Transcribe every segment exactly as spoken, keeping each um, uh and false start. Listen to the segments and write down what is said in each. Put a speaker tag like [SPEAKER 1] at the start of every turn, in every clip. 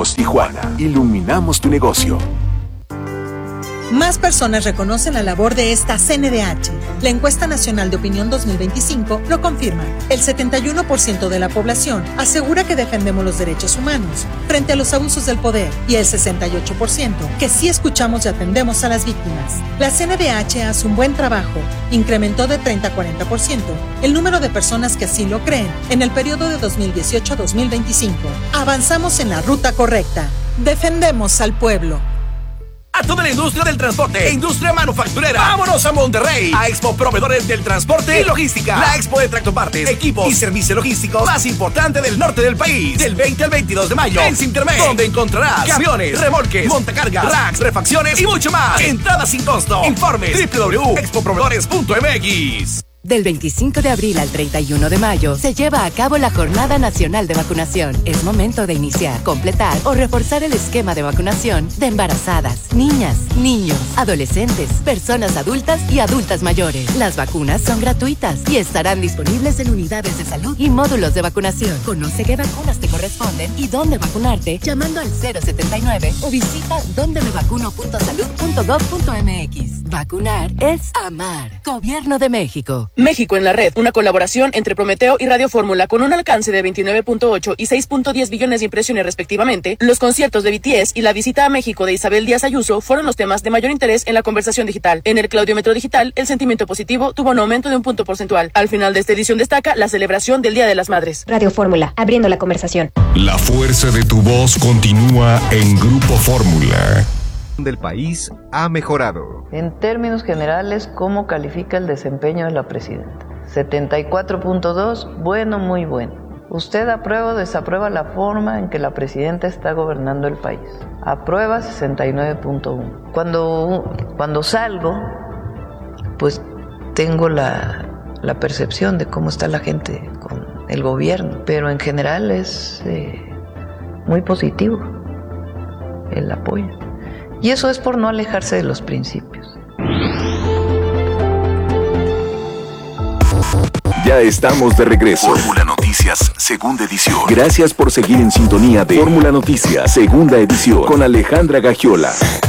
[SPEAKER 1] Somos Tijuana. Iluminamos tu negocio.
[SPEAKER 2] Más personas reconocen la labor de esta C N D H. La encuesta nacional de opinión dos mil veinticinco lo confirma. El setenta y uno por ciento de la población asegura que defendemos los derechos humanos frente a los abusos del poder y el sesenta y ocho por ciento que sí escuchamos y atendemos a las víctimas. La C N D H hace un buen trabajo. Incrementó de treinta a cuarenta por ciento el número de personas que así lo creen en el periodo de dos mil dieciocho a dos mil veinticinco. Avanzamos en la ruta correcta. Defendemos al pueblo.
[SPEAKER 3] A toda la industria del transporte e industria manufacturera. ¡Vámonos a Monterrey! A Expo Proveedores del Transporte y Logística. La expo de tractopartes, equipos y servicios logísticos más importante del norte del país. Del veinte al veintidós de mayo en Cintermed, donde encontrarás camiones, remolques, montacargas, racks, refacciones y mucho más. Entrada sin costo. Informes doble u doble u doble u punto expo proveedores punto m x.
[SPEAKER 4] Del veinticinco de abril al treinta y uno de mayo se lleva a cabo la Jornada Nacional de Vacunación. Es momento de iniciar, completar o reforzar el esquema de vacunación de embarazadas, niñas, niños, adolescentes, personas adultas y adultas mayores. Las vacunas son gratuitas y estarán disponibles en unidades de salud y módulos de vacunación. Conoce qué vacunas te corresponden y dónde vacunarte llamando al cero setenta y nueve o visita donde me vacuno punto salud punto gov punto m x. Vacunar es amar. Gobierno de México.
[SPEAKER 5] México en la red, una colaboración entre Prometeo y Radio Fórmula con un alcance de veintinueve punto ocho y seis punto diez billones de impresiones respectivamente. Los conciertos de B T S y la visita a México de Isabel Díaz Ayuso fueron los temas de mayor interés en la conversación digital. En el Claudiómetro Digital, el sentimiento positivo tuvo un aumento de un punto porcentual. Al final de esta edición destaca la celebración del Día de las Madres.
[SPEAKER 6] Radio Fórmula, abriendo la conversación.
[SPEAKER 7] La fuerza de tu voz continúa en Grupo Fórmula.
[SPEAKER 8] Del país ha mejorado.
[SPEAKER 9] En términos generales, ¿cómo califica el desempeño de la presidenta? setenta y cuatro punto dos, bueno, muy bueno. ¿Usted aprueba o desaprueba la forma en que la presidenta está gobernando el país? Aprueba sesenta y nueve punto uno. Cuando, cuando salgo, pues tengo la, la percepción de cómo está la gente con el gobierno, pero en general es eh, muy positivo el apoyo. Y eso es por no alejarse de los principios.
[SPEAKER 1] Ya estamos de regreso.
[SPEAKER 7] Fórmula Noticias, segunda edición.
[SPEAKER 1] Gracias por seguir en sintonía de Fórmula Noticias, segunda edición, con Alejandra Gagiola.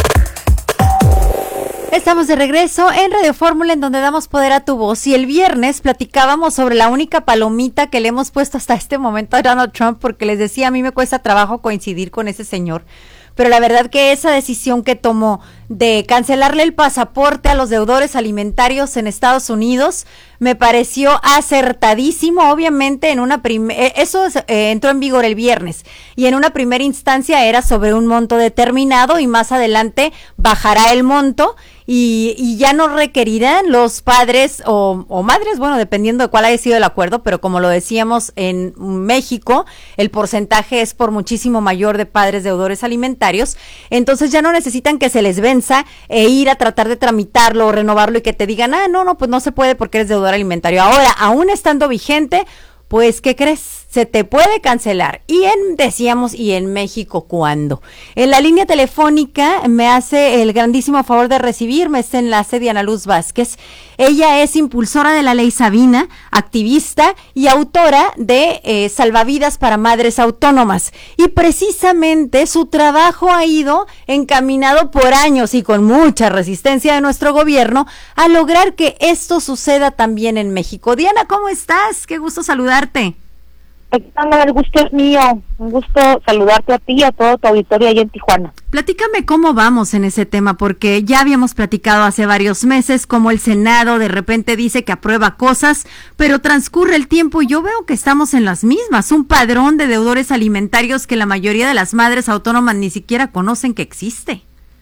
[SPEAKER 10] Estamos de regreso en Radio Fórmula, en donde damos poder a tu voz. Y el viernes platicábamos sobre la única palomita que le hemos puesto hasta este momento a Donald Trump, porque les decía, a mí me cuesta trabajo coincidir con ese señor. Pero la verdad que esa decisión que tomó de cancelarle el pasaporte a los deudores alimentarios en Estados Unidos me pareció acertadísimo. Obviamente en una primera, eso eh, entró en vigor el viernes y en una primera instancia era sobre un monto determinado y más adelante bajará el monto y, y ya no requerirán los padres o, o madres, bueno, dependiendo de cuál haya sido el acuerdo, pero como lo decíamos en México, el porcentaje es por muchísimo mayor de padres deudores alimentarios, entonces ya no necesitan que se les venza e ir a tratar de tramitarlo o renovarlo y que te digan, ah, no, no, pues no se puede porque eres deudor alimentario. Ahora, aún estando vigente, pues, ¿qué crees? Se te puede cancelar. Y en, decíamos, ¿y en México cuándo? En la línea telefónica me hace el grandísimo favor de recibirme este enlace Diana Luz Vázquez. Ella es impulsora de la Ley Sabina, activista y autora de eh, Salvavidas para Madres Autónomas. Y precisamente su trabajo ha ido encaminado por años y con mucha resistencia de nuestro gobierno a lograr que esto suceda también en México. Diana, ¿cómo estás? Qué gusto saludarte.
[SPEAKER 11] El gusto es mío, un gusto saludarte a ti y a todo tu auditorio ahí en Tijuana.
[SPEAKER 10] Platícame cómo vamos en ese tema, porque ya habíamos platicado hace varios meses cómo el Senado de repente dice que aprueba cosas, pero transcurre el tiempo y yo veo que estamos en las mismas, un padrón de deudores alimentarios que la mayoría de las madres autónomas ni siquiera conocen que existe.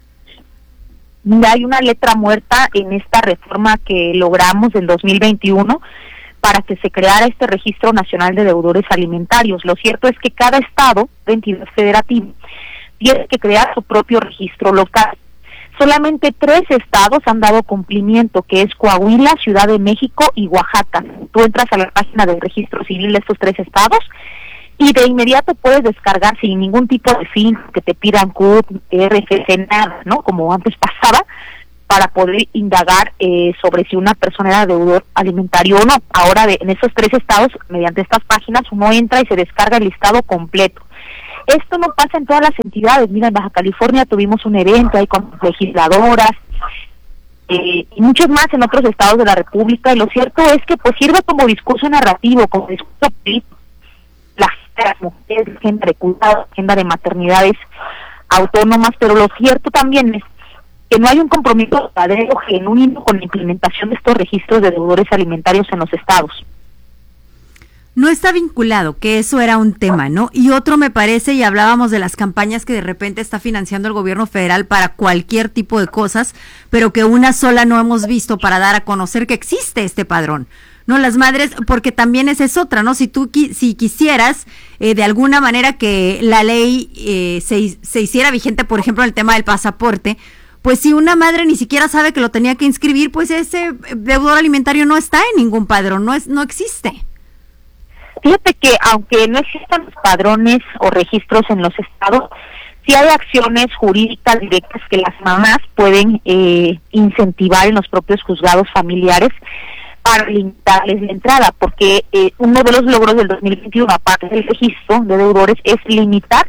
[SPEAKER 11] Hay una letra muerta en esta reforma que logramos en dos mil veintiuno, para que se creara este Registro Nacional de Deudores Alimentarios. Lo cierto es que cada estado, entidad federativa, tiene que crear su propio registro local. Solamente tres estados han dado cumplimiento, que es Coahuila, Ciudad de México y Oaxaca. Tú entras a la página del registro civil de estos tres estados y de inmediato puedes descargar sin ningún tipo de fin que te pidan C U T, R F C, nada, ¿no? Como antes pasaba, para poder indagar eh, sobre si una persona era deudor alimentario o no. Ahora, de, en esos tres estados, mediante estas páginas, uno entra y se descarga el listado completo. Esto no pasa en todas las entidades. Mira, en Baja California tuvimos un evento ahí con legisladoras, eh, y muchos más en otros estados de la República, y lo cierto es que pues sirve como discurso narrativo, como discurso político, la agenda de las mujeres, la agenda de cuidado, la agenda de maternidades autónomas, pero lo cierto también es que no hay un compromiso verdadero, genuino, con la implementación de estos registros de deudores alimentarios en los estados.
[SPEAKER 10] No está vinculado, que eso era un tema, ¿no? Y otro me parece, y hablábamos de las campañas que de repente está financiando el gobierno federal para cualquier tipo de cosas, pero que una sola no hemos visto para dar a conocer que existe este padrón. No, las madres, porque también esa es otra, ¿no? Si tú si quisieras eh, de alguna manera que la ley eh, se, se hiciera vigente, por ejemplo, en el tema del pasaporte, pues si una madre ni siquiera sabe que lo tenía que inscribir, pues ese deudor alimentario no está en ningún padrón, no es no existe.
[SPEAKER 11] Fíjate que aunque no existan los padrones o registros en los estados, sí hay acciones jurídicas directas que las mamás pueden eh, incentivar en los propios juzgados familiares para limitarles la entrada, porque eh, uno de los logros del dos mil veintiuno, aparte del registro de deudores, es limitar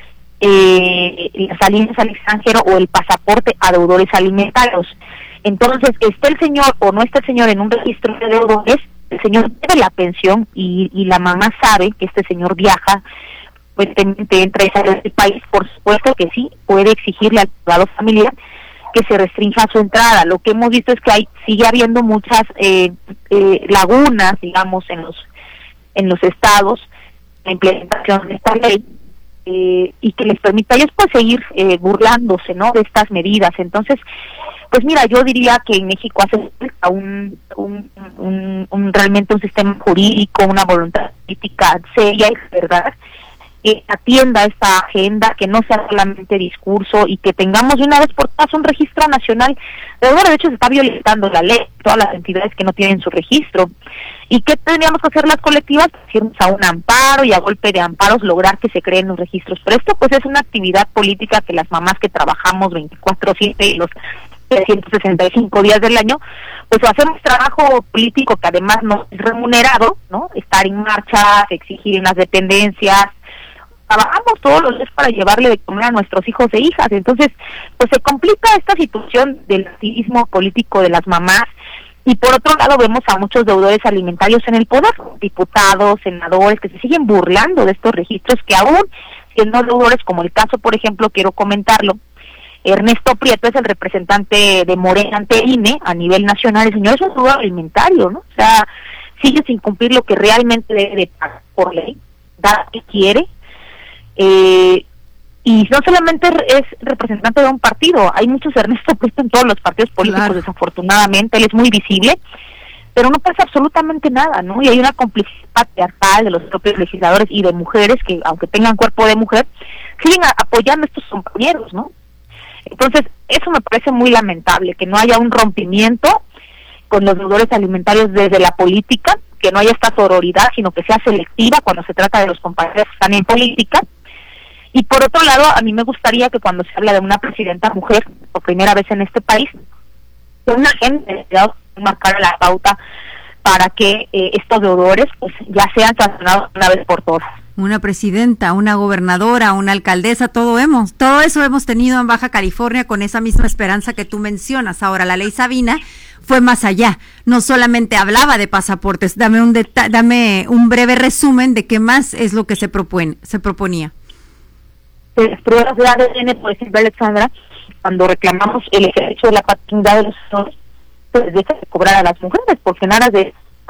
[SPEAKER 11] eh, las salidas al extranjero o el pasaporte a deudores alimentarios. Entonces, esté el señor o no esté el señor en un registro de deudores, el señor debe la pensión y, y la mamá sabe que este señor viaja, pues entra y sale del país. Por supuesto que sí, puede exigirle al juzgado familiar que se restrinja su entrada. Lo que hemos visto es que hay sigue habiendo muchas eh, eh, lagunas, digamos, en los en los estados, la implementación de esta ley, eh, y que les permita a ellos pues seguir eh, burlándose, ¿no?, de estas medidas. Entonces, pues mira, yo diría que en México hace falta un, un, un, un realmente un sistema jurídico, una voluntad política seria y verdad, que atienda esta agenda, que no sea solamente discurso, y que tengamos de una vez por todas un registro nacional. De verdad, de hecho, se está violentando la ley, todas las entidades que no tienen su registro. ¿Y qué tendríamos que hacer las colectivas? Irnos a un amparo y a golpe de amparos lograr que se creen los registros. Pero esto pues es una actividad política que las mamás que trabajamos veinticuatro siete y los trescientos sesenta y cinco días del año, pues hacemos trabajo político que además no es remunerado, ¿no? Estar en marcha, exigir en las dependencias, trabajamos todos los días para llevarle de comer a nuestros hijos e hijas. Entonces, pues se complica esta situación del activismo político de las mamás, y por otro lado vemos a muchos deudores alimentarios en el poder, diputados, senadores, que se siguen burlando de estos registros, que aún siendo deudores, como el caso, por ejemplo, quiero comentarlo, Ernesto Prieto es el representante de Morena ante I N E a nivel nacional. El señor es un deudor alimentario, ¿no? O sea, sigue sin cumplir lo que realmente debe de pagar por ley, da lo que quiere, eh, y no solamente es representante de un partido, hay muchos Ernesto Prieto en todos los partidos políticos, claro. Desafortunadamente, él es muy visible, pero no pasa absolutamente nada, ¿no? Y hay una complicidad patriarcal de los propios legisladores y de mujeres que, aunque tengan cuerpo de mujer, siguen a, apoyando a estos compañeros, ¿no? Entonces, eso me parece muy lamentable, que no haya un rompimiento con los deudores alimentarios desde la política, que no haya esta sororidad, sino que sea selectiva cuando se trata de los compañeros que están en política. Y por otro lado, a mí me gustaría que cuando se habla de una presidenta mujer, por primera vez en este país, que una gente marcara la pauta para que eh, estos deudores pues ya sean sancionados una vez por todas.
[SPEAKER 10] Una presidenta, una gobernadora, una alcaldesa, todo hemos, todo eso hemos tenido en Baja California con esa misma esperanza que tú mencionas. Ahora, la ley Sabina fue más allá, no solamente hablaba de pasaportes. Dame un deta- dame un breve resumen de qué más es lo que se propone, se proponía.
[SPEAKER 11] Las pruebas de A D N, por ejemplo, Alexandra, cuando reclamamos el ejercicio de la paternidad de los hombres, pues deja de cobrar a las mujeres, porque en aras de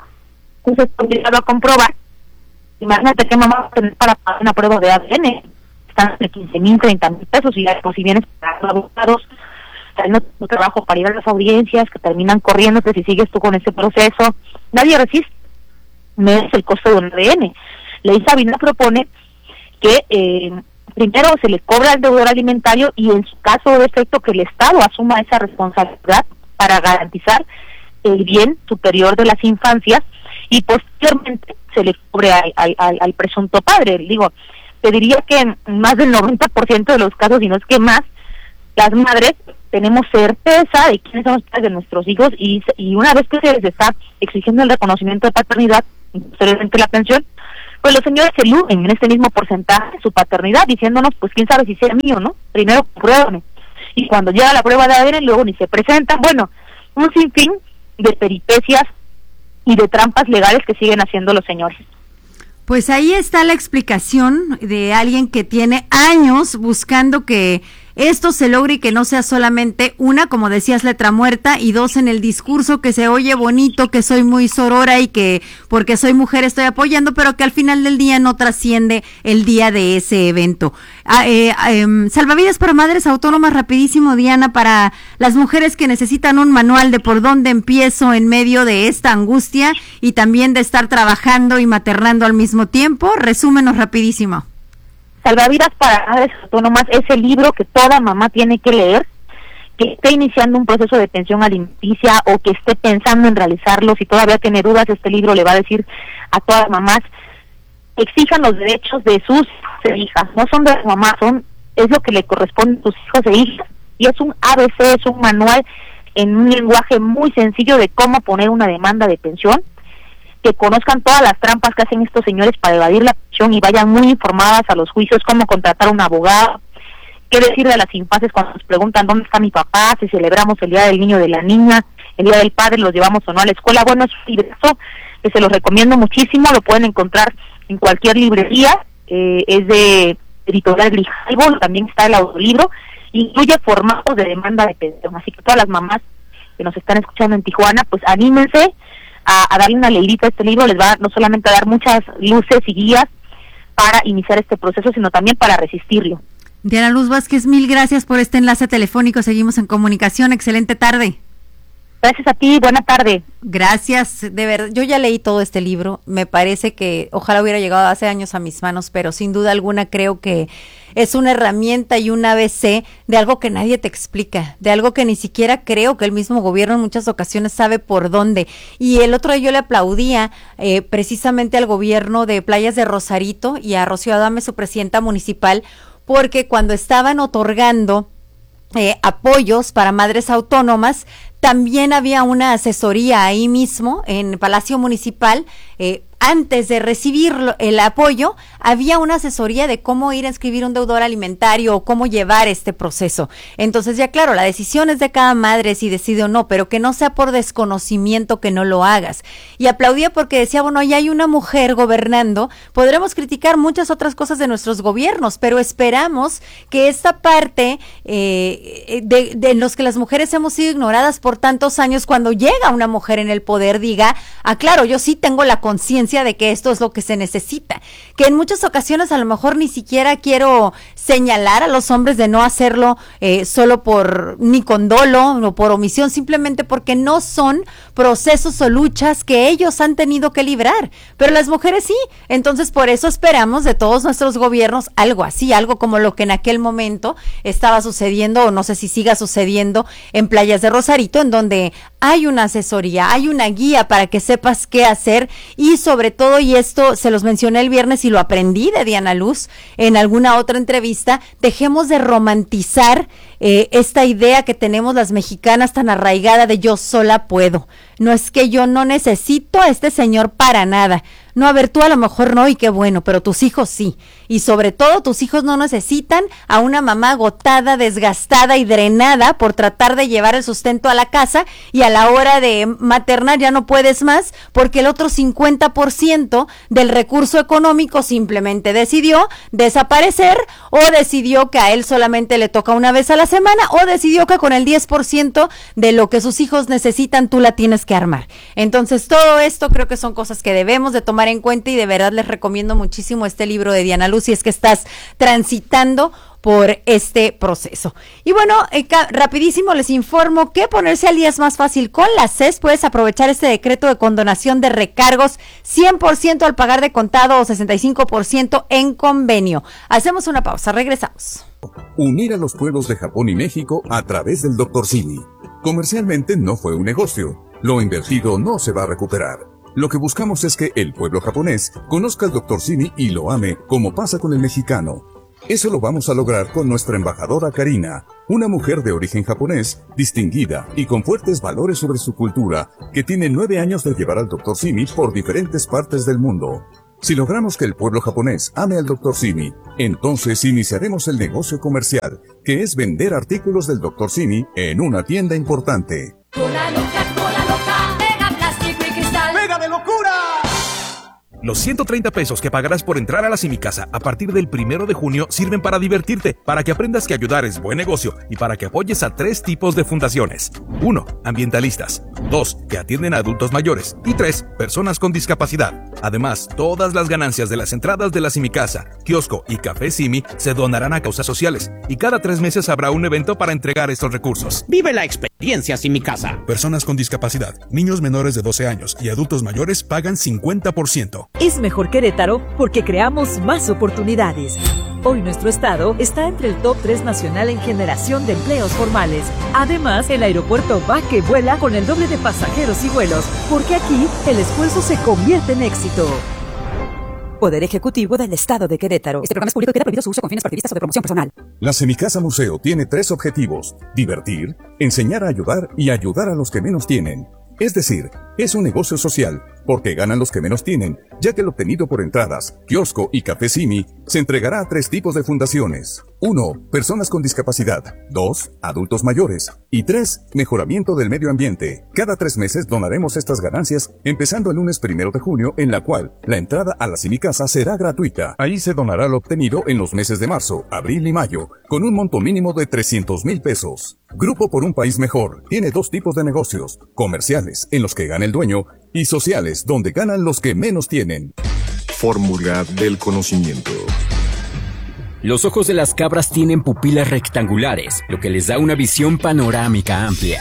[SPEAKER 11] un sector obligado a comprobar. Imagínate que mamá va a tener para pagar una prueba de A D N, están de quince mil, treinta mil pesos, y pues si vienes para los abogados, no tu trabajo para ir a las audiencias, que terminan corriéndote si sigues tú con ese proceso, nadie resiste, no es el costo de un A D N. Ley Sabina propone que eh, primero se le cobra al deudor alimentario, y en su caso de efecto que el Estado asuma esa responsabilidad para garantizar el bien superior de las infancias, y posteriormente se le cobre al, al, al presunto padre. Digo, te diría que en más del noventa por ciento de los casos, y no es que más, las madres tenemos certeza de quiénes son los padres de nuestros hijos, y, y una vez que se les está exigiendo el reconocimiento de paternidad, posteriormente la pensión, pues los señores se eluden en este mismo porcentaje su paternidad, diciéndonos, pues quién sabe si sea mío, ¿no? Primero pruébame. Y cuando llega la prueba de A D N, luego ni se presentan. Bueno, un sinfín de peripecias y de trampas legales que siguen haciendo los señores.
[SPEAKER 10] Pues ahí está la explicación de alguien que tiene años buscando que esto se logre y que no sea solamente una, como decías, letra muerta, y dos, en el discurso que se oye bonito, que soy muy sorora y que porque soy mujer estoy apoyando, pero que al final del día no trasciende el día de ese evento. Ah, eh, eh, salvavidas para madres autónomas, rapidísimo, Diana, para las mujeres que necesitan un manual de por dónde empiezo en medio de esta angustia y también de estar trabajando y maternando al mismo tiempo. Resúmenos rapidísimo.
[SPEAKER 11] Salvavidas para madres autónomas es el libro que toda mamá tiene que leer, que esté iniciando un proceso de pensión alimenticia o que esté pensando en realizarlo. Si todavía tiene dudas, este libro le va a decir a todas las mamás, exijan los derechos de sus hijos e hijas, no son de las mamás, son, es lo que le corresponde a sus hijos e hijas, y es un A B C, es un manual en un lenguaje muy sencillo de cómo poner una demanda de pensión, que conozcan todas las trampas que hacen estos señores para evadir la pensión y vayan muy informadas a los juicios, cómo contratar a un abogado, qué decir de las infancias cuando nos preguntan dónde está mi papá, si celebramos el día del niño, de la niña, el día del padre, los llevamos o no a la escuela. Bueno, es un librazo que se los recomiendo muchísimo, lo pueden encontrar en cualquier librería, eh, es de Editorial Grijalvo, también está el audiolibro, incluye formatos de demanda de pensión, así que todas las mamás que nos están escuchando en Tijuana, pues anímense A, a darle una leidita a este libro, les va no solamente a dar muchas luces y guías para iniciar este proceso, sino también para resistirlo.
[SPEAKER 10] Diana Luz Vázquez, mil gracias por este enlace telefónico, seguimos en comunicación, excelente tarde.
[SPEAKER 11] Gracias a ti, buena tarde.
[SPEAKER 10] Gracias, de verdad, yo ya leí todo este libro, me parece que ojalá hubiera llegado hace años a mis manos, pero sin duda alguna creo que es una herramienta y un A B C de algo que nadie te explica, de algo que ni siquiera creo que el mismo gobierno en muchas ocasiones sabe por dónde. Y el otro día yo le aplaudía eh, precisamente al gobierno de Playas de Rosarito y a Rocío Adame, su presidenta municipal, porque cuando estaban otorgando eh, apoyos para madres autónomas, también había una asesoría ahí mismo en Palacio Municipal. Eh, antes de recibir el apoyo, había una asesoría de cómo ir a inscribir un deudor alimentario o cómo llevar este proceso. Entonces, ya claro, la decisión es de cada madre si decide o no, pero que no sea por desconocimiento que no lo hagas. Y aplaudía porque decía, bueno, ya hay una mujer gobernando, podremos criticar muchas otras cosas de nuestros gobiernos, pero esperamos que esta parte eh, de, de los que las mujeres hemos sido ignoradas por tantos años, cuando llega una mujer en el poder, diga, ah, claro, yo sí tengo la conciencia de que esto es lo que se necesita, que en muchas ocasiones a lo mejor ni siquiera quiero señalar a los hombres de no hacerlo eh, solo por, ni con dolo, o por omisión, simplemente porque no son procesos o luchas que ellos han tenido que librar, pero las mujeres sí. Entonces por eso esperamos de todos nuestros gobiernos algo así, algo como lo que en aquel momento estaba sucediendo, o no sé si siga sucediendo en Playas de Rosarito, en donde hay una asesoría, hay una guía para que sepas qué hacer, y sobre todo, y esto se los mencioné el viernes y lo aprendí de Diana Luz en alguna otra entrevista, dejemos de romantizar eh, esta idea que tenemos las mexicanas tan arraigada de yo sola puedo. No es que yo no necesito a este señor para nada. No, a ver, tú a lo mejor no, y qué bueno, pero tus hijos sí. Y sobre todo, tus hijos no necesitan a una mamá agotada, desgastada y drenada por tratar de llevar el sustento a la casa, y a la hora de maternar ya no puedes más porque el otro cincuenta por ciento del recurso económico simplemente decidió desaparecer, o decidió que a él solamente le toca una vez a la semana, o decidió que con el diez por ciento de lo que sus hijos necesitan tú la tienes que armar. Entonces, todo esto creo que son cosas que debemos de tomar en cuenta, y de verdad les recomiendo muchísimo este libro de Diana Luz si es que estás transitando por este proceso. Y bueno, eh, rapidísimo les informo que ponerse al día es más fácil con la C E S. Puedes aprovechar este decreto de condonación de recargos cien por ciento al pagar de contado o sesenta y cinco por ciento en convenio. Hacemos una pausa, regresamos.
[SPEAKER 12] Unir a los pueblos de Japón y México a través del doctor Simi. Comercialmente no fue un negocio. Lo invertido no se va a recuperar. Lo que buscamos es que el pueblo japonés conozca al doctor Simi y lo ame, como pasa con el mexicano. Eso lo vamos a lograr con nuestra embajadora Karina, una mujer de origen japonés, distinguida y con fuertes valores sobre su cultura, que tiene nueve años de llevar al doctor Simi por diferentes partes del mundo. Si logramos que el pueblo japonés ame al doctor Simi, entonces iniciaremos el negocio comercial, que es vender artículos del doctor Simi en una tienda importante.
[SPEAKER 13] Cola loca, cola loca, pega plástico y cristal. ¡Pega de locura!
[SPEAKER 3] Los ciento treinta pesos que pagarás por entrar a la Simicasa a partir del primero de junio sirven para divertirte, para que aprendas que ayudar es buen negocio y para que apoyes a tres tipos de fundaciones. uno. Ambientalistas. dos. Que atienden a adultos mayores. Y tres. Personas con discapacidad. Además, todas las ganancias de las entradas de la Simicasa, kiosco y café Simi se donarán a causas sociales. Y cada tres meses habrá un evento para entregar estos recursos.
[SPEAKER 14] Vive la experiencia Simicasa.
[SPEAKER 3] Personas con discapacidad, niños menores de doce años y adultos mayores pagan cincuenta por ciento.
[SPEAKER 15] Es mejor Querétaro porque creamos más oportunidades. Hoy nuestro estado está entre el top tres nacional en generación de empleos formales. Además, el aeropuerto va que vuela con el doble de pasajeros y vuelos, porque aquí el esfuerzo se convierte en éxito. Poder Ejecutivo del Estado de Querétaro. Este programa es público y queda prohibido su uso con fines partidistas o de promoción personal.
[SPEAKER 12] La Semicasa Museo tiene tres objetivos: divertir, enseñar a ayudar y ayudar a los que menos tienen. Es decir, es un negocio social, porque ganan los que menos tienen, ya que el obtenido por entradas, kiosco y café Simi se entregará a tres tipos de fundaciones. uno. Personas con discapacidad. dos. Adultos mayores. Y tres. Mejoramiento del medio ambiente. Cada tres meses donaremos estas ganancias, empezando el lunes primero de junio, en la cual la entrada a la Simicasa será gratuita. Ahí se donará lo obtenido en los meses de marzo, abril y mayo, con un monto mínimo de trescientos mil pesos. Grupo por un País Mejor tiene dos tipos de negocios: comerciales, en los que gana el dueño, y sociales, donde ganan los que menos tienen.
[SPEAKER 7] Fórmula del conocimiento.
[SPEAKER 14] Los ojos de las cabras tienen pupilas rectangulares, lo que les da una visión panorámica amplia.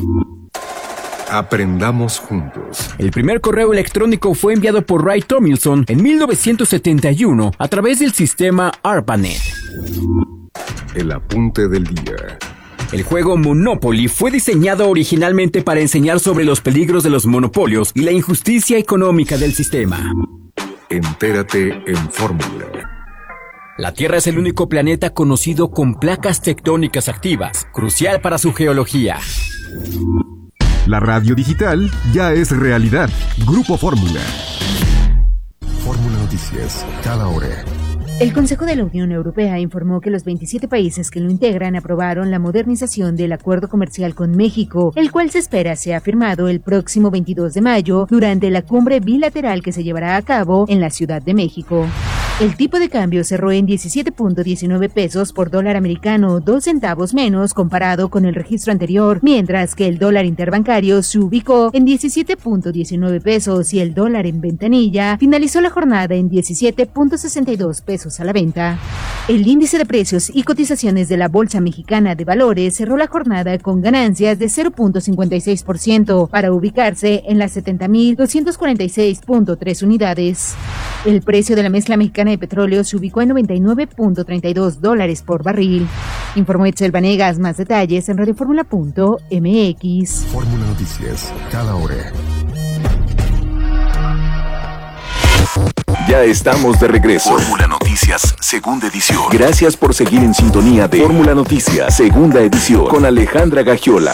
[SPEAKER 7] Aprendamos juntos.
[SPEAKER 14] El primer correo electrónico fue enviado por Ray Tomlinson en mil novecientos setenta y uno a través del sistema ARPANET.
[SPEAKER 7] El apunte del día.
[SPEAKER 14] El juego Monopoly fue diseñado originalmente para enseñar sobre los peligros de los monopolios y la injusticia económica del sistema.
[SPEAKER 7] Entérate en Fórmula.
[SPEAKER 14] La Tierra es el único planeta conocido con placas tectónicas activas, crucial para su geología.
[SPEAKER 8] La radio digital ya es realidad. Grupo Fórmula.
[SPEAKER 7] Fórmula Noticias, cada hora.
[SPEAKER 16] El Consejo de la Unión Europea informó que los veintisiete países que lo integran aprobaron la modernización del acuerdo comercial con México, el cual se espera sea firmado el próximo veintidós de mayo durante la cumbre bilateral que se llevará a cabo en la Ciudad de México. El tipo de cambio cerró en diecisiete punto diecinueve pesos por dólar americano, dos centavos menos comparado con el registro anterior, mientras que el dólar interbancario se ubicó en diecisiete punto diecinueve pesos y el dólar en ventanilla finalizó la jornada en diecisiete punto sesenta y dos pesos a la venta. El índice de precios y cotizaciones de la Bolsa Mexicana de Valores cerró la jornada con ganancias de cero punto cincuenta y seis por ciento para ubicarse en las setenta mil doscientos cuarenta y seis punto tres unidades. El precio de la mezcla mexicana de petróleo se ubicó en noventa y nueve punto treinta y dos dólares por barril. Informó Itzel Vanegas. Más detalles en radioformula punto m x.
[SPEAKER 7] Fórmula Noticias, cada hora.
[SPEAKER 1] Ya estamos de regreso. Fórmula Noticias, segunda edición. Gracias por seguir en sintonía de Fórmula Noticias, segunda edición, con Alejandra Gagiola.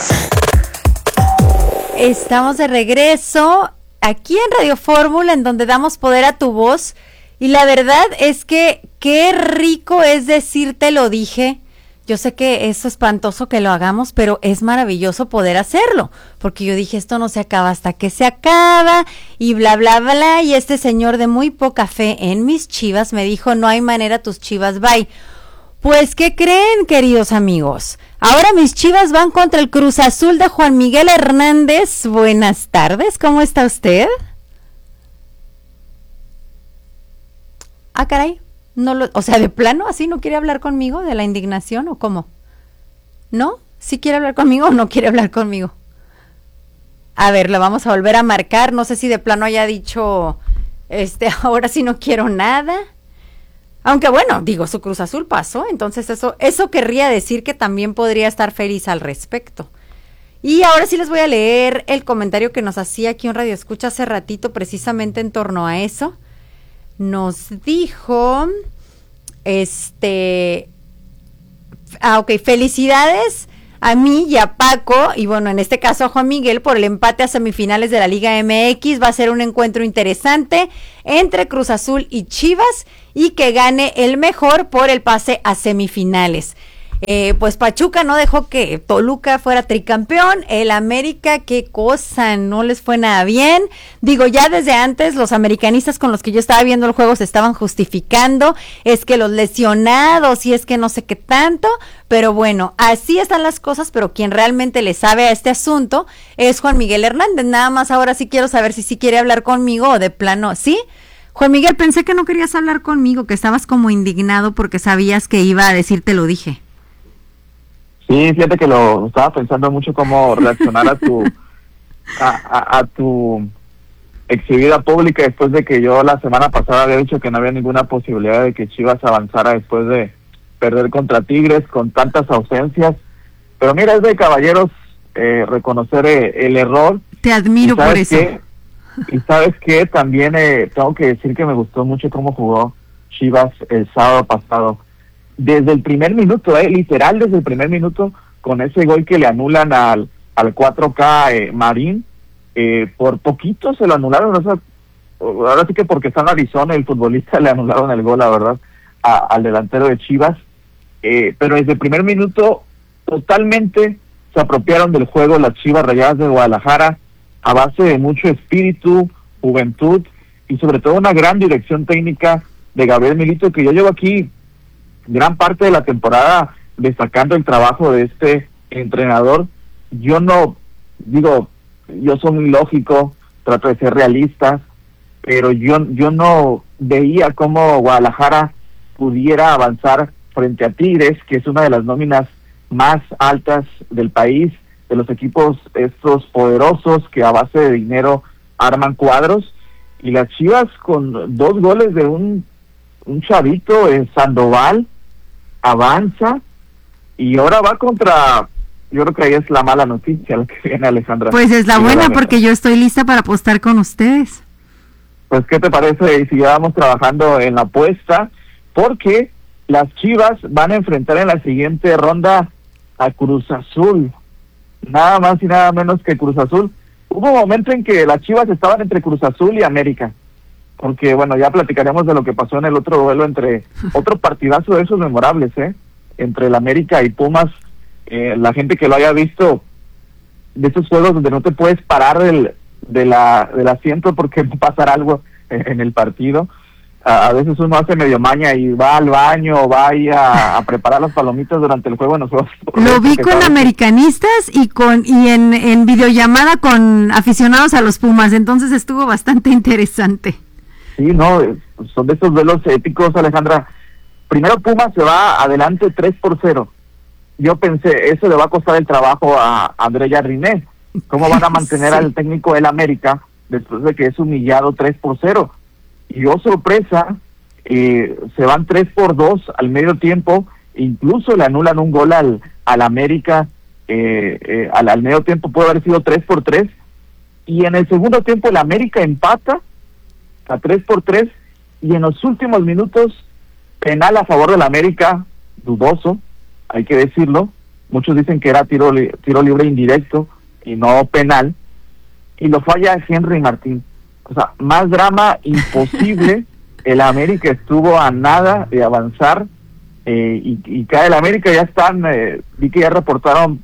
[SPEAKER 10] Estamos de regreso aquí en Radio Fórmula, en donde damos poder a tu voz. Y la verdad es que qué rico es decirte lo dije. Yo sé que es espantoso que lo hagamos, pero es maravilloso poder hacerlo, porque yo dije, esto no se acaba hasta que se acaba, y bla, bla, bla, y este señor de muy poca fe en mis Chivas me dijo, no hay manera, tus Chivas, bye. Pues, ¿qué creen, queridos amigos? Ahora mis Chivas van contra el Cruz Azul de Juan Miguel Hernández. Buenas tardes, ¿cómo está usted? Ah, caray. No lo, o sea, de plano, así no quiere hablar conmigo de la indignación, ¿o cómo? ¿No? ¿Sí quiere hablar conmigo o no quiere hablar conmigo? A ver, lo vamos a volver a marcar. No sé si de plano haya dicho, este, ahora sí no quiero nada. Aunque bueno, digo, su Cruz Azul pasó, entonces eso, eso querría decir que también podría estar feliz al respecto. Y ahora sí les voy a leer el comentario que nos hacía aquí un radioescucha hace ratito, precisamente en torno a eso. Nos dijo, este, ah, ok, felicidades a mí y a Paco, y bueno, en este caso a Juan Miguel, por el empate a semifinales de la Liga M X. Va a ser un encuentro interesante entre Cruz Azul y Chivas, y que gane el mejor por el pase a semifinales. Eh, pues Pachuca no dejó que Toluca fuera tricampeón. El América, qué cosa, no les fue nada bien. Digo, ya desde antes los americanistas con los que yo estaba viendo el juego se estaban justificando, es que los lesionados y es que no sé qué tanto, pero bueno, así están las cosas. Pero quien realmente le sabe a este asunto es Juan Miguel Hernández. Nada más ahora sí quiero saber si sí quiere hablar conmigo o de plano, ¿sí? Juan Miguel, pensé que no querías hablar conmigo, que estabas como indignado porque sabías que iba a decirte lo dije.
[SPEAKER 17] Sí, fíjate que lo estaba pensando mucho cómo reaccionar a tu a, a, a tu exhibida pública después de que yo la semana pasada había dicho que no había ninguna posibilidad de que Chivas avanzara después de perder contra Tigres con tantas ausencias. Pero mira, es de caballeros eh, reconocer eh, el error.
[SPEAKER 10] Te admiro por eso.
[SPEAKER 17] Qué? Y sabes que también eh, tengo que decir que me gustó mucho cómo jugó Chivas el sábado pasado. Desde el primer minuto, eh, literal desde el primer minuto, con ese gol que le anulan al, al cuatro K eh, Marín, eh, por poquito se lo anularon. O sea, ahora sí que porque está en Arizona el futbolista le anularon el gol, la verdad, a, al delantero de Chivas. Eh, pero desde el primer minuto totalmente se apropiaron del juego las Chivas Rayadas de Guadalajara, a base de mucho espíritu, juventud y sobre todo una gran dirección técnica de Gabriel Milito, que yo llevo aquí gran parte de la temporada destacando el trabajo de este entrenador. Yo no, digo, yo soy muy lógico, trato de ser realista, pero yo, yo no veía cómo Guadalajara pudiera avanzar frente a Tigres, que es una de las nóminas más altas del país, de los equipos estos poderosos que a base de dinero arman cuadros, y las Chivas con dos goles de un, un chavito en Sandoval, avanza y ahora va contra, yo creo que ahí es la mala noticia la que viene, Alejandra.
[SPEAKER 10] Pues es la buena, porque yo estoy lista para apostar con ustedes.
[SPEAKER 17] Pues qué te parece si ya vamos trabajando en la apuesta, porque las Chivas van a enfrentar en la siguiente ronda a Cruz Azul, nada más y nada menos que Cruz Azul. Hubo un momento en que las Chivas estaban entre Cruz Azul y América, porque bueno, ya platicaremos de lo que pasó en el otro duelo, entre otro partidazo de esos memorables, eh, entre el América y Pumas. Eh, la gente que lo haya visto, de esos juegos donde no te puedes parar del, de la, del asiento porque va a pasar algo en, en el partido. A, a veces uno hace medio maña y va al baño o va ahí a, a preparar las palomitas durante el juego en los juegos.
[SPEAKER 10] Lo vi con americanistas y con y en, en videollamada con aficionados a los Pumas, entonces estuvo bastante interesante.
[SPEAKER 17] Sí, no, son de esos duelos épicos, Alejandra. Primero Pumas se va adelante tres por cero. Yo pensé, eso le va a costar el trabajo a André Jardine. ¿Cómo van a mantener sí. al técnico del América después de que es humillado tres por cero? Y oh sorpresa, eh, se van tres por dos al medio tiempo, incluso le anulan un gol al, al América, eh, eh, al, al medio tiempo puede haber sido tres por tres, y en el segundo tiempo el América empata a tres por tres, y en los últimos minutos, penal a favor del América, dudoso, hay que decirlo, muchos dicen que era tiro, li- tiro libre indirecto y no penal, y lo falla Henry Martín. O sea, más drama imposible. El América estuvo a nada de avanzar, eh, y, y cae el América. Ya están, eh, vi que ya reportaron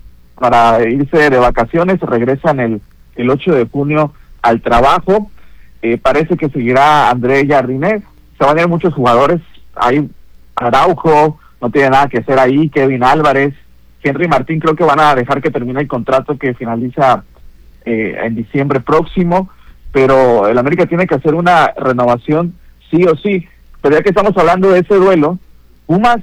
[SPEAKER 17] para irse de vacaciones, regresan el, el ocho de junio al trabajo. Eh, parece que seguirá André Jardine, se van a ir muchos jugadores, hay Araujo, no tiene nada que hacer ahí, Kevin Álvarez, Henry Martín creo que van a dejar que termine el contrato que finaliza eh, en diciembre próximo, pero el América tiene que hacer una renovación sí o sí. Pero ya que estamos hablando de ese duelo, Pumas,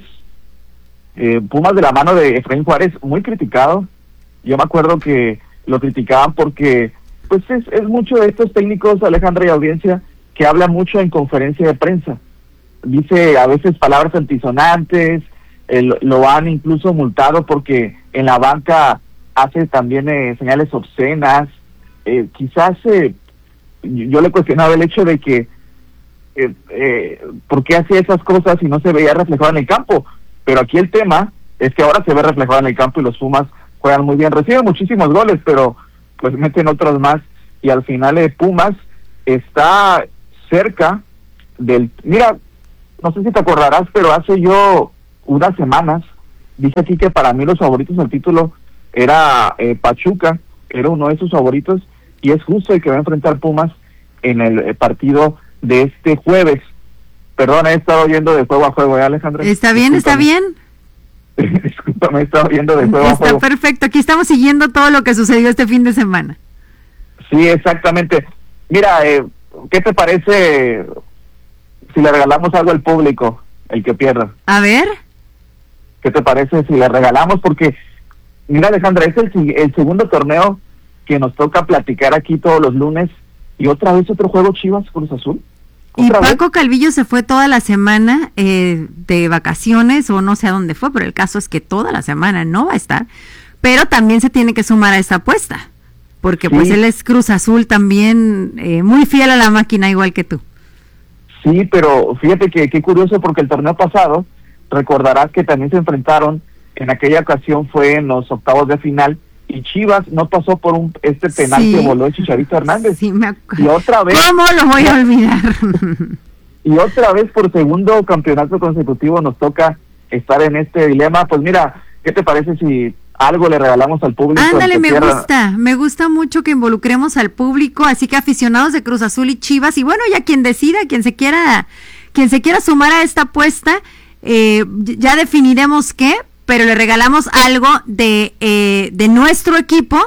[SPEAKER 17] eh, Pumas de la mano de Efraín Juárez, muy criticado. Yo me acuerdo que lo criticaban porque pues es, es mucho de estos técnicos, Alejandra y audiencia, que habla mucho en conferencia de prensa. Dice a veces palabras antisonantes, eh, lo han incluso multado porque en la banca hace también eh, señales obscenas. Eh, quizás eh, yo le cuestionaba el hecho de que eh, eh, por qué hacía esas cosas y no se veía reflejado en el campo, pero aquí el tema es que ahora se ve reflejado en el campo y los Pumas juegan muy bien, reciben muchísimos goles, pero pues meten otros más, y al final eh, Pumas está cerca del... Mira, no sé si te acordarás, pero hace yo unas semanas dije aquí que para mí los favoritos al título era eh, Pachuca, era uno de sus favoritos, y es justo el que va a enfrentar Pumas en el eh, partido de este jueves. Perdón, he estado yendo de juego a juego, ¿eh, Alejandra?
[SPEAKER 10] Está bien, está bien.
[SPEAKER 17] Discúlpame, he estado yendo de juego
[SPEAKER 10] está
[SPEAKER 17] a juego.
[SPEAKER 10] Está perfecto, aquí estamos siguiendo todo lo que sucedió este fin de semana.
[SPEAKER 17] Sí, exactamente. Mira, eh, ¿qué te parece si le regalamos algo al público, el que pierda?
[SPEAKER 10] A ver.
[SPEAKER 17] ¿Qué te parece si le regalamos? Porque, mira, Alejandra, es el, el segundo torneo que nos toca platicar aquí todos los lunes, y otra vez otro juego Chivas Cruz Azul.
[SPEAKER 10] Y Paco Calvillo se fue toda la semana eh, de vacaciones, o no sé a dónde fue, pero el caso es que toda la semana no va a estar, pero también se tiene que sumar a esta apuesta, porque sí, pues él es Cruz Azul también, eh, muy fiel a la máquina, igual que tú.
[SPEAKER 17] Sí, pero fíjate que qué curioso, porque el torneo pasado, recordarás que también se enfrentaron, en aquella ocasión fue en los octavos de final, y Chivas no pasó por un este penal sí. que voló el Chicharito Hernández.
[SPEAKER 10] Sí, me acuerdo.
[SPEAKER 17] Y otra vez...
[SPEAKER 10] ¿Cómo lo voy a olvidar?
[SPEAKER 17] Y otra vez por segundo campeonato consecutivo nos toca estar en este dilema. Pues mira, ¿qué te parece si algo le regalamos al público?
[SPEAKER 10] Ándale, me pierda? gusta, me gusta mucho que involucremos al público, así que aficionados de Cruz Azul y Chivas, y bueno, ya quien decida, quien se quiera, quien se quiera sumar a esta apuesta, eh, ya definiremos qué, pero le regalamos algo de, eh, de nuestro equipo.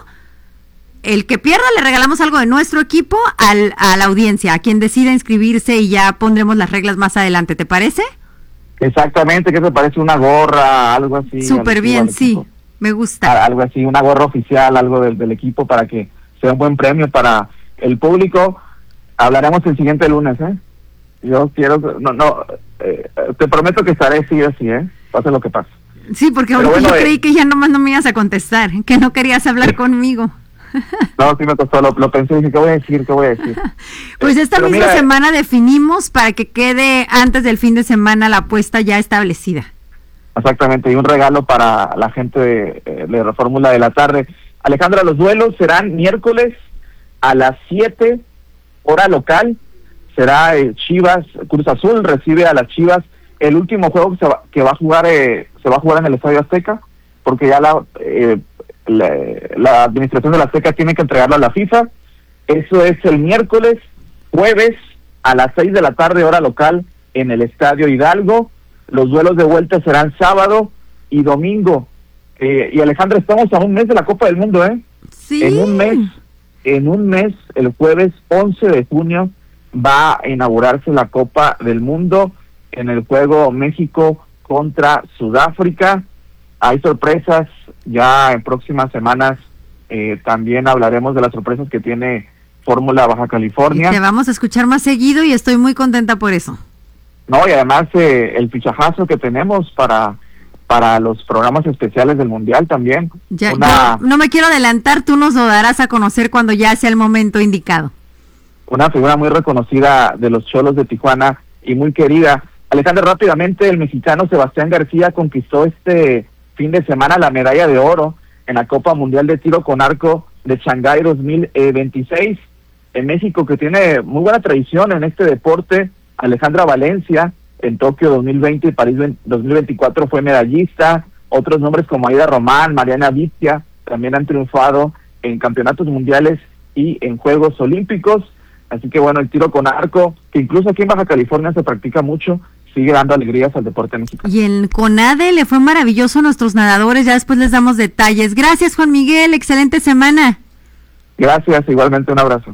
[SPEAKER 10] El que pierda le regalamos algo de nuestro equipo al, a la audiencia, a quien decida inscribirse, y ya pondremos las reglas más adelante, ¿te parece?
[SPEAKER 17] Exactamente, ¿qué te parece? Una gorra, algo así.
[SPEAKER 10] Súper bien, sí, me gusta.
[SPEAKER 17] Algo así, una gorra oficial, algo del, del equipo, para que sea un buen premio para el público. Hablaremos el siguiente lunes, ¿eh? Yo quiero, no, no, eh, te prometo que estaré sí o sí, ¿eh? Pase lo que pase.
[SPEAKER 10] Sí, porque ahorita bueno, yo eh, creí que ya nomás no me ibas a contestar, que no querías hablar conmigo.
[SPEAKER 17] No, sí me costó, lo, lo pensé y dije, ¿qué voy a decir? ¿Qué voy a decir?
[SPEAKER 10] Pues esta Pero misma mira, semana definimos para que quede antes del fin de semana la apuesta ya establecida.
[SPEAKER 17] Exactamente, y un regalo para la gente de, de la Fórmula de la tarde. Alejandra, los duelos serán miércoles a las siete, hora local. Será eh, Chivas, Cruz Azul recibe a las Chivas. El último juego que se va, que va a jugar eh, se va a jugar en el Estadio Azteca, porque ya la, eh, la la administración de la Azteca tiene que entregarlo a la FIFA. Eso es el miércoles. Jueves a las seis de la tarde, hora local, en el Estadio Hidalgo. Los duelos de vuelta serán sábado y domingo. Eh, y Alejandra, estamos a un mes de la Copa del Mundo, ¿eh?
[SPEAKER 10] Sí.
[SPEAKER 17] En un mes, en un mes, el jueves once de junio, va a inaugurarse la Copa del Mundo en el juego México contra Sudáfrica. Hay sorpresas, ya en próximas semanas eh, también hablaremos de las sorpresas que tiene Fórmula Baja California.
[SPEAKER 10] Y te vamos a escuchar más seguido y estoy muy contenta por eso.
[SPEAKER 17] No, y además eh, el fichajazo que tenemos para para los programas especiales del Mundial también.
[SPEAKER 10] Ya,
[SPEAKER 17] una,
[SPEAKER 10] no me quiero adelantar, tú nos lo darás a conocer cuando ya sea el momento indicado.
[SPEAKER 17] Una figura muy reconocida de los Cholos de Tijuana y muy querida. Alejandra, rápidamente, el mexicano Sebastián García conquistó este fin de semana la medalla de oro en la Copa Mundial de Tiro con Arco de Shanghái dos mil veintiséis. En México, que tiene muy buena tradición en este deporte. Alejandra Valencia, en Tokio dos mil veinte y París dos mil veinticuatro fue medallista. Otros nombres como Aida Román, Mariana Vitia, también han triunfado en campeonatos mundiales y en Juegos Olímpicos. Así que bueno, el tiro con arco, que incluso aquí en Baja California se practica mucho, sigue dando alegrías al deporte mexicano.
[SPEAKER 10] Y en CONADE le fue maravilloso a nuestros nadadores, ya después les damos detalles. Gracias, Juan Miguel, excelente semana.
[SPEAKER 17] Gracias, igualmente un abrazo.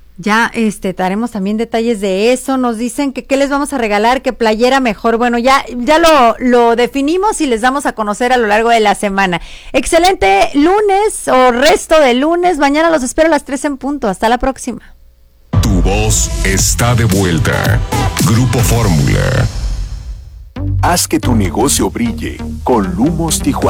[SPEAKER 10] Ya este daremos también detalles de eso. Nos dicen que qué les vamos a regalar, que playera mejor. Bueno, ya ya lo lo definimos y les damos a conocer a lo largo de la semana. Excelente lunes o resto de lunes. Mañana los espero a las tres en punto. Hasta la próxima.
[SPEAKER 7] Tu voz está de vuelta. Grupo Fórmula.
[SPEAKER 1] Haz que tu negocio brille con Lumos Tijuana.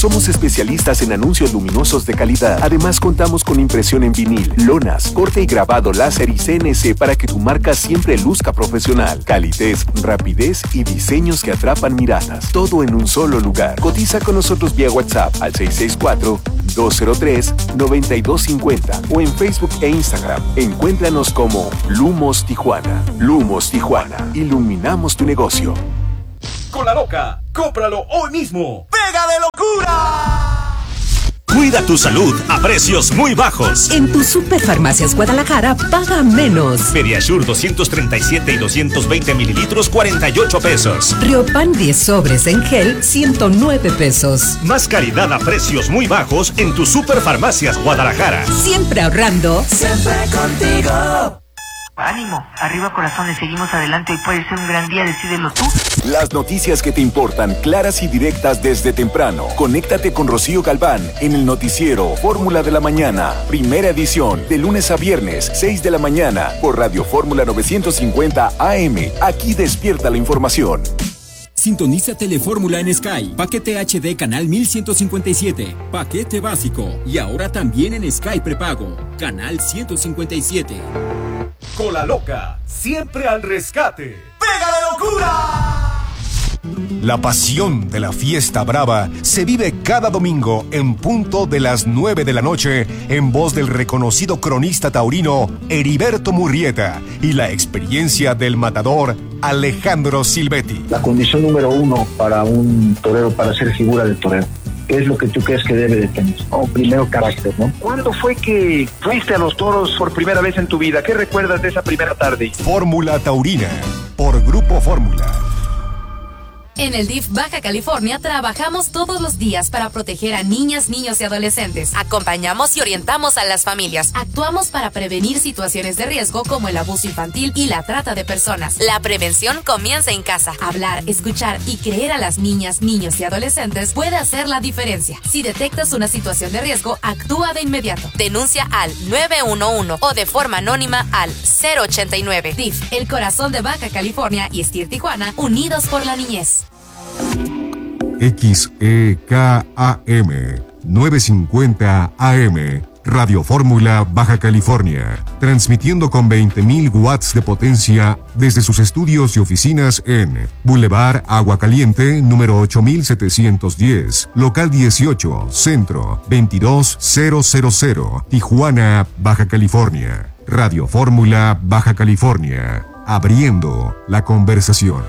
[SPEAKER 1] Somos especialistas en anuncios luminosos de calidad. Además, contamos con impresión en vinil, lonas, corte y grabado láser y C N C para que tu marca siempre luzca profesional. Calidez, rapidez y diseños que atrapan miradas. Todo en un solo lugar. Cotiza con nosotros vía WhatsApp al seis seis cuatro, dos cero tres, nueve dos cinco cero o en Facebook e Instagram. Encuéntranos como Lumos Tijuana. Lumos Tijuana. Iluminamos tu negocio.
[SPEAKER 3] Con la Loca, cómpralo hoy mismo. ¡Pega de locura! Cuida tu salud a precios muy bajos.
[SPEAKER 18] En tu Superfarmacias Guadalajara, paga menos.
[SPEAKER 3] Pediasure doscientos treinta y siete y doscientos veinte mililitros, cuarenta y ocho pesos.
[SPEAKER 18] Riopan diez sobres en gel, ciento nueve pesos.
[SPEAKER 3] Más calidad a precios muy bajos en tu Superfarmacias Guadalajara.
[SPEAKER 18] Siempre ahorrando.
[SPEAKER 19] Siempre contigo.
[SPEAKER 20] Ánimo, arriba corazones, seguimos adelante, hoy puede ser un gran día, decídelo tú.
[SPEAKER 1] Las noticias que te importan, claras y directas desde temprano. Conéctate con Rocío Galván en el noticiero Fórmula de la Mañana, primera edición, de lunes a viernes, seis de la mañana, por Radio Fórmula novecientos cincuenta A M. Aquí despierta la información.
[SPEAKER 14] Sintoniza Telefórmula en Sky. Paquete H D canal mil ciento cincuenta y siete. Paquete básico. Y ahora también en Sky prepago. Canal ciento cincuenta y siete.
[SPEAKER 3] Con la Loca, siempre al rescate. ¡Pega de locura!
[SPEAKER 21] La pasión de la fiesta brava se vive cada domingo en punto de las nueve de la noche en voz del reconocido cronista taurino Heriberto Murrieta y la experiencia del matador Alejandro Silvetti.
[SPEAKER 22] La condición número uno para un torero, para ser figura del torero, ¿qué es lo que tú crees que debe de tener? Oh, primero, carácter, ¿no?
[SPEAKER 23] ¿Cuándo fue que fuiste a los toros por primera vez en tu vida? ¿Qué recuerdas de esa primera tarde?
[SPEAKER 21] Fórmula Taurina, por Grupo Fórmula.
[SPEAKER 24] En el D I F Baja California trabajamos todos los días para proteger a niñas, niños y adolescentes. Acompañamos y orientamos a las familias. Actuamos para prevenir situaciones de riesgo como el abuso infantil y la trata de personas. La prevención comienza en casa. Hablar, escuchar y creer a las niñas, niños y adolescentes puede hacer la diferencia. Si detectas una situación de riesgo, actúa de inmediato. Denuncia al nueve uno uno o de forma anónima al cero ochenta y nueve. D I F, el corazón de Baja California y Stir Tijuana, unidos por la niñez.
[SPEAKER 8] X E K A M novecientos cincuenta A M Radio Fórmula Baja California, transmitiendo con veinte mil watts de potencia desde sus estudios y oficinas en Boulevard Agua Caliente, número ocho mil setecientos diez, local dieciocho, centro, veintidós mil, Tijuana, Baja California. Radio Fórmula Baja California, abriendo la conversación.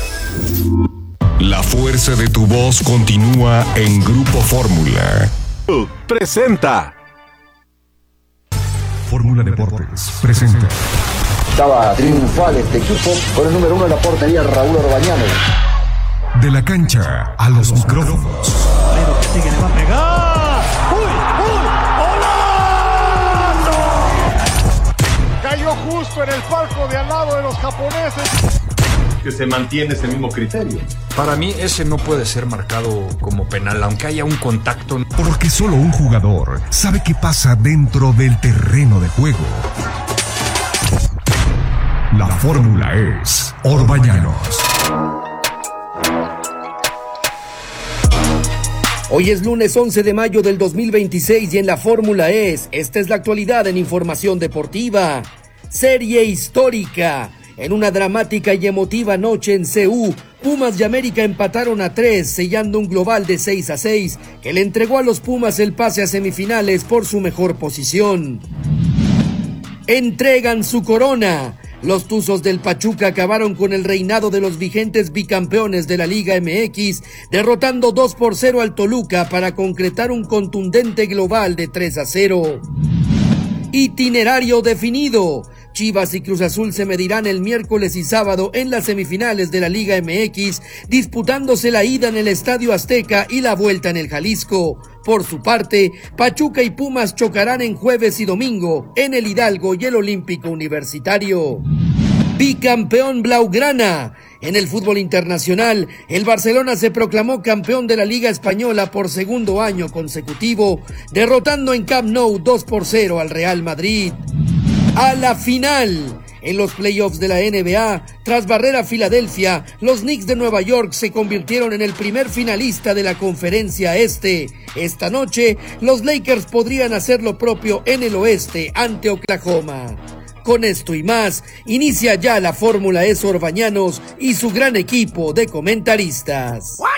[SPEAKER 7] La fuerza de tu voz continúa en Grupo Fórmula.
[SPEAKER 1] Presenta.
[SPEAKER 8] Fórmula Deportes presenta.
[SPEAKER 22] Estaba triunfal este equipo con el número uno en la portería, Raúl Orbañano.
[SPEAKER 8] De la cancha a los micrófonos.
[SPEAKER 19] Pero que sigue, le va a pegar. ¡Uy, uy! ¡Hola! Cayó justo en el palco de al lado de los japoneses.
[SPEAKER 25] Que se mantiene ese mismo criterio.
[SPEAKER 26] Para mí ese no puede ser marcado como penal, aunque haya un contacto.
[SPEAKER 8] Porque solo un jugador sabe qué pasa dentro del terreno de juego. La fórmula es Orbañanos.
[SPEAKER 27] Hoy es lunes once de mayo del dos mil veintiséis y en la fórmula es, esta es la actualidad en información deportiva. Serie histórica. En una dramática y emotiva noche en C U, Pumas y América empataron a tres, sellando un global de seis a seis, que le entregó a los Pumas el pase a semifinales por su mejor posición. Entregan su corona. Los Tuzos del Pachuca acabaron con el reinado de los vigentes bicampeones de la Liga M X, derrotando dos por cero al Toluca para concretar un contundente global de tres a cero. Itinerario definido. Chivas y Cruz Azul se medirán el miércoles y sábado en las semifinales de la Liga M X, disputándose la ida en el Estadio Azteca y la vuelta en el Jalisco. Por su parte, Pachuca y Pumas chocarán en jueves y domingo en el Hidalgo y el Olímpico Universitario. Bicampeón Blaugrana. En el fútbol internacional, el Barcelona se proclamó campeón de la Liga Española por segundo año consecutivo, derrotando en Camp Nou dos por cero al Real Madrid. A la final, En los playoffs de la N B A, tras barrer a Filadelfia, los Knicks de Nueva York se convirtieron en el primer finalista de la Conferencia Este. Esta noche, los Lakers podrían hacer lo propio en el oeste ante Oklahoma. Con esto y más, inicia ya la Fórmula E Sor Bañanos y su gran equipo de comentaristas.